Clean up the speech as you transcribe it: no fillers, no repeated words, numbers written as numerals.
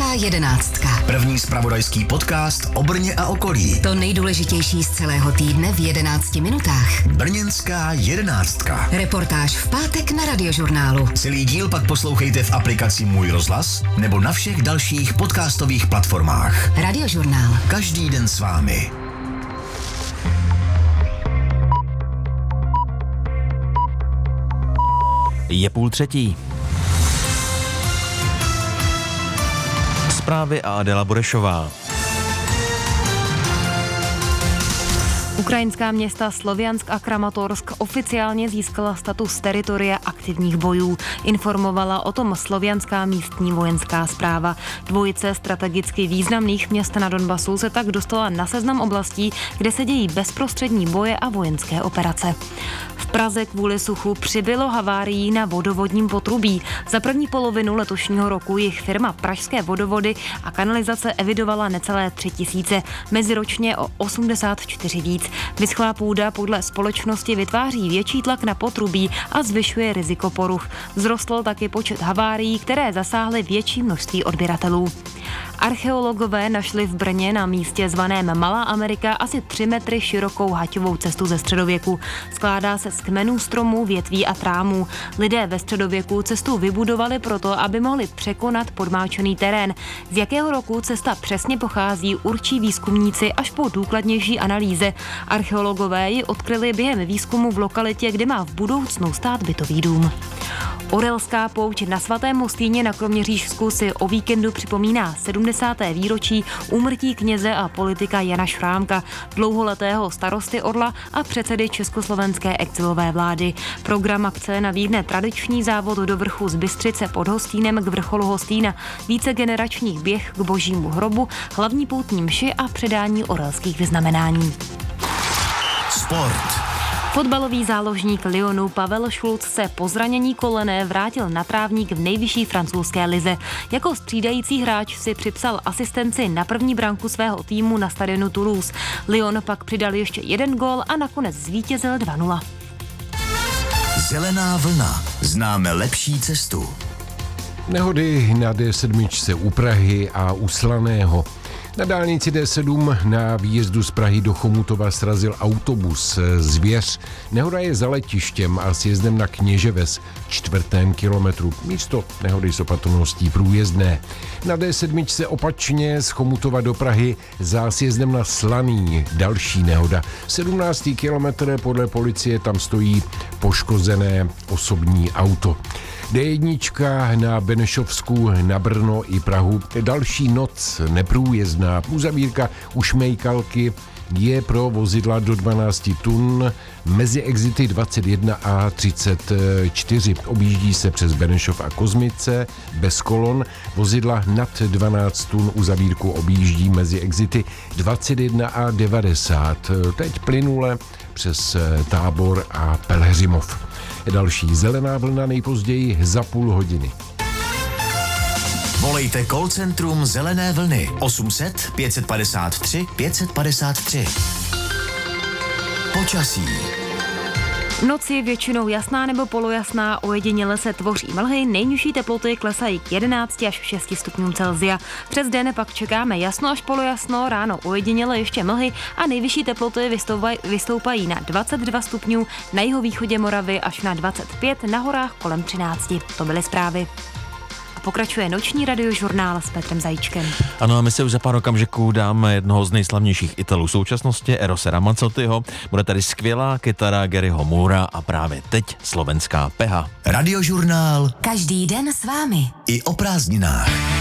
Brněnská jedenáctka. První zpravodajský podcast o Brně a okolí. To nejdůležitější z celého týdne v 11 minutách. Brněnská jedenáctka. Reportáž v pátek na Radiožurnálu. Celý díl pak poslouchejte v aplikaci Můj rozhlas nebo na všech dalších podcastových platformách. Radiožurnál. Každý den s vámi. Je 2:30. Zprávy a Adela Burešová. Ukrajinská města Sloviansk a Kramatorsk oficiálně získala status teritoria aktivních bojů. Informovala o tom slovianská místní vojenská správa. Dvojice strategicky významných měst na Donbasu se tak dostala na seznam oblastí, kde se dějí bezprostřední boje a vojenské operace. V Praze kvůli suchu přibylo havárií na vodovodním potrubí. Za první polovinu letošního roku jich firma Pražské vodovody a kanalizace evidovala necelé 3000, meziročně o 84 víc. Vyschlá půda podle společnosti vytváří větší tlak na potrubí a zvyšuje riziko poruch. Vzrostl taky počet havárií, které zasáhly větší množství odběratelů. Archeologové našli v Brně na místě zvaném Malá Amerika asi 3 metry širokou haťovou cestu ze středověku. Skládá se z kmenů stromů, větví a trámů. Lidé ve středověku cestu vybudovali proto, aby mohli překonat podmáčený terén. Z jakého roku cesta přesně pochází, určí výzkumníci až po důkladnější analýze. Archeologové ji odkryli během výzkumu v lokalitě, kde má v budoucnu stát bytový dům. Orelská pouť na Svatém Hostýně na Kroměřížsku si o víkendu připomíná 70. výročí úmrtí kněze a politika Jana Šrámka, dlouholetého starosty Orla a předsedy československé exilové vlády. Program akce nabídne tradiční závod do vrchu z Bystřice pod Hostýnem k vrcholu Hostýna, vícegeneračních běh k Božímu hrobu, hlavní poutní mši a předání orelských vyznamenání. Sport. Fotbalový záložník Lyonu Pavel Schulz se po zranění kolene vrátil na trávník v nejvyšší francouzské lize. Jako střídající hráč si připsal asistenci na první branku svého týmu na stadionu Toulouse. Lyon pak přidal ještě jeden gól a nakonec zvítězil 2-0. Zelená vlna. Známe lepší cestu. Nehody na D7 u Prahy a u Slaného. Na dálnici D7 na výjezdu z Prahy do Chomutova srazil autobus Zvěř. Nehoda je za letištěm a sjezdem na Kněževes 4. kilometru. Místo nehody s opatrností průjezdné. Na D7 opačně z Chomutova do Prahy za sjezdem na Slaný. Další nehoda. 17. kilometr podle policie tam stojí poškozené osobní auto. D1 na Benešovsku, na Brno i Prahu. Další noc neprůjezdná. Uzavírka u Šmejkalky je pro vozidla do 12 tun mezi exity 21 a 34. Objíždí se přes Benešov a Kozmice bez kolon. Vozidla nad 12 tun uzavírku objíždí mezi exity 21 a 90. Teď plynule přes Tábor a Pelhřimov. Další zelená vlna nejpozději za půl hodiny. Volejte call centrum Zelené vlny 800 553 553. Počasí. Noc je většinou jasná nebo polojasná, ojediněle se tvoří mlhy, nejnižší teploty klesají k 11 až 6 stupňům Celsia. Přes den pak čekáme jasno až polojasno, ráno ojediněle ještě mlhy a nejvyšší teploty vystoupají na 22 stupňů, na jihovýchodě Moravy až na 25, na horách kolem 13. To byly zprávy. Pokračuje noční radiožurnál s Petrem Zajíčkem. Ano, a my se už za pár okamžiků dáme jednoho z nejslavnějších Italů současnosti, Erose Ramazzottiho. Bude tady skvělá kytara Garyho Moora a právě teď slovenská Peha. Radiožurnál. Každý den s vámi. I o prázdninách.